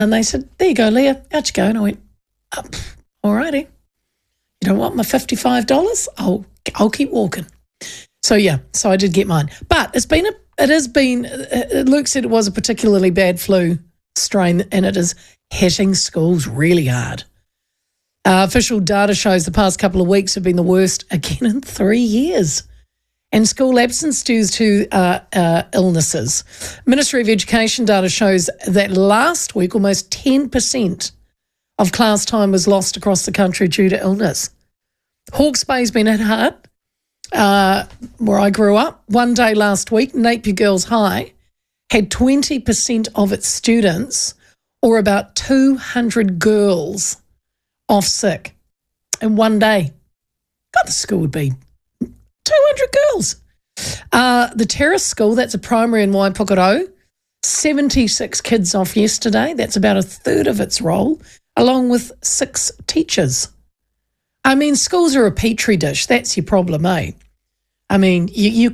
And they said, there you go, Leah, out you go. And I went, oh, all righty. You don't want my $55? I'll keep walking. So, yeah, so I did get mine. But Luke said it was a particularly bad flu strain, and it is hitting schools really hard. Official data shows the past couple of weeks have been the worst again in 3 years. And school absence due to illnesses. Ministry of Education data shows that last week almost 10% of class time was lost across the country due to illness. Hawke's Bay's been hit hard, where I grew up. One day last week, Napier Girls High had 20% of its students, or about 200 girls, off sick in one day. God, the school would be 200 girls. The Terrace School, that's a primary in Waipukurau, 76 kids off yesterday. That's about a third of its roll, along with 6 teachers. I mean, schools are a petri dish. That's your problem, eh? I mean, you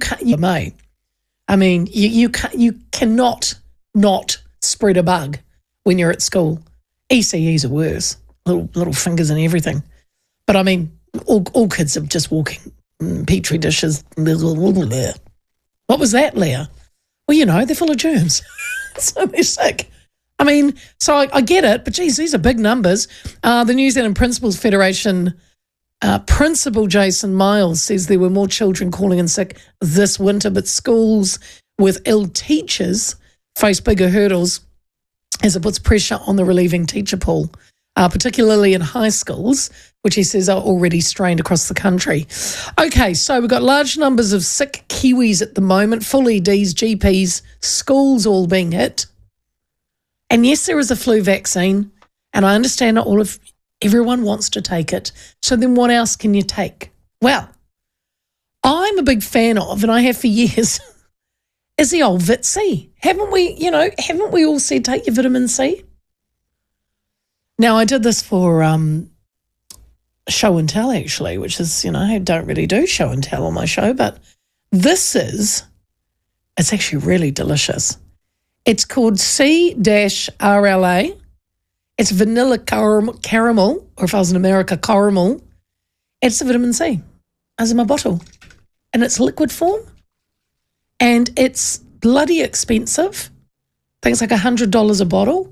cannot not spread a bug when you're at school. ECEs are worse, little fingers and everything. But I mean, all kids are just walking petri dishes. What was that, Leah? Well, they're full of germs. So they're sick. I mean, so I get it, but geez, these are big numbers. The New Zealand Principals Federation Principal Jason Miles says there were more children calling in sick this winter, but schools with ill teachers face bigger hurdles as it puts pressure on the relieving teacher pool, particularly in high schools, which he says are already strained across the country. Okay, so we've got large numbers of sick Kiwis at the moment, full EDs, GPs, schools all being hit. And yes, there is a flu vaccine, and I understand not everyone wants to take it. So then what else can you take? Well, I'm a big fan of, and I have for years, is the old Vit C. Haven't we all said take your vitamin C? Now, I did this for show and tell, actually, which is, I don't really do show and tell on my show, but it's actually really delicious. It's called C-RLA. It's vanilla caramel, or if I was in America, caramel. It's a vitamin C, as in my bottle. And it's liquid form. And it's bloody expensive. I think it's like $100 a bottle.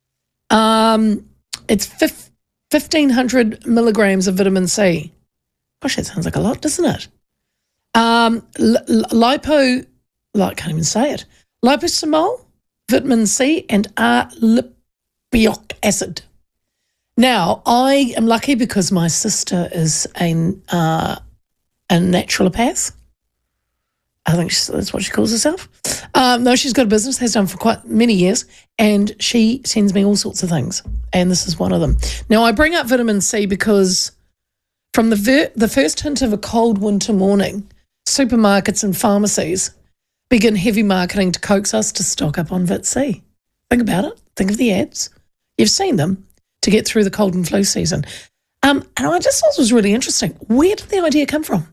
It's 1,500 milligrams of vitamin C. Gosh, that sounds like a lot, doesn't it? I can't even say it. Liposomol, vitamin C, and R-lipoic acid. Now, I am lucky because my sister is a naturopath. I think that's what she calls herself. No, she's got a business, has done for quite many years, and she sends me all sorts of things, and this is one of them. Now, I bring up vitamin C because from the first hint of a cold winter morning, supermarkets and pharmacies begin heavy marketing to coax us to stock up on Vit C. Think about it. Think of the ads. You've seen them to get through the cold and flu season. And I just thought it was really interesting. Where did the idea come from?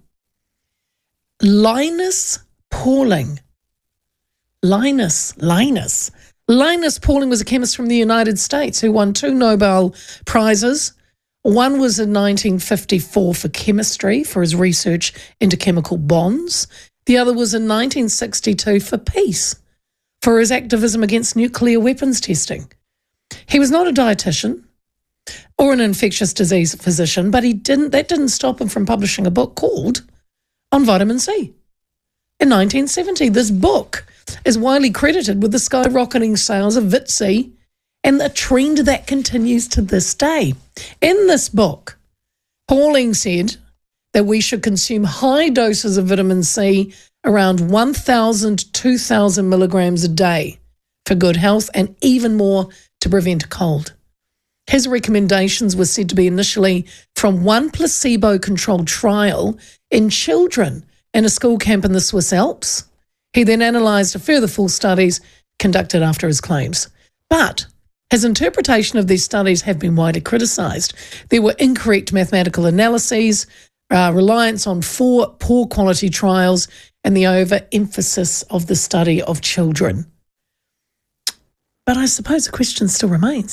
Linus Pauling. Linus Pauling was a chemist from the United States who won 2 Nobel Prizes. One was in 1954 for chemistry for his research into chemical bonds. The other was in 1962 for peace, for his activism against nuclear weapons testing. He was not a dietitian or an infectious disease physician, but that didn't stop him from publishing a book called On Vitamin C. In 1970, this book is widely credited with the skyrocketing sales of Vit C and the trend that continues to this day. In this book, Pauling said that we should consume high doses of vitamin C, around 1,000 to 2,000 milligrams a day for good health, and even more to prevent a cold. His recommendations were said to be initially from one placebo-controlled trial in children in a school camp in the Swiss Alps. He then analysed a further 4 studies conducted after his claims. But his interpretation of these studies have been widely criticised. There were incorrect mathematical analyses, reliance on 4 poor quality trials, and the overemphasis of the study of children. But I suppose the question still remains.